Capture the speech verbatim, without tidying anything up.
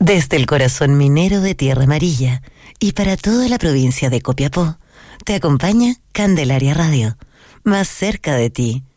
Desde el corazón minero de Tierra Amarilla y para toda la provincia de Copiapó, te acompaña Candelaria Radio, más cerca de ti,